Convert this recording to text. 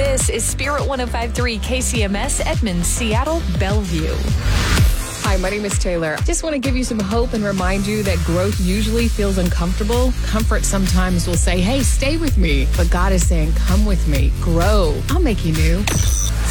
This is Spirit 105.3 KCMS, Edmonds, Seattle, Bellevue. Hi, my name is Taylor. Just want to give you some hope and remind you that growth usually feels uncomfortable. Comfort sometimes will say, hey, stay with me. But God is saying, come with me, grow. I'll make you new.